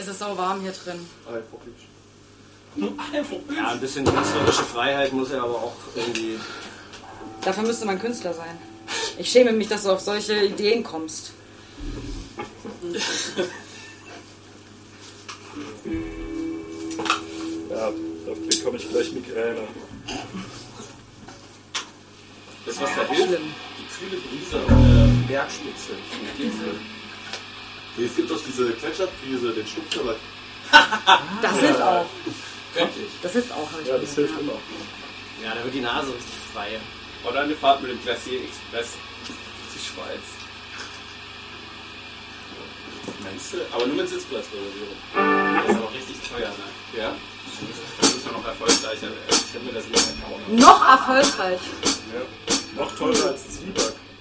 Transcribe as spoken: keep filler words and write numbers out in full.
Es ist sau warm hier drin. Ja, ein bisschen künstlerische Freiheit muss ja aber auch irgendwie... Dafür müsste man Künstler sein. Ich schäme mich, dass du auf solche Ideen kommst. Ja, da bekomme ich gleich Migräne. Das, was da hilft, die kühle Brise auf der Bergspitze. Es gibt doch diese Gletscherbrise, den Schnupftabak. Das hilft auch. Göttlich. Das hilft auch. Ja, das hilft immer. Ja, da wird die Nase richtig frei. Oder eine Fahrt mit dem Glacier Express. Die Schweiz. Meinst du? Aber nur mit Sitzplatzreservierung. Das ist aber richtig teuer, ne? Ja? Das ist ja noch erfolgreicher. Ich habe mir das immer erkauft. Noch erfolgreich. Ja. Noch teurer als Zwieback.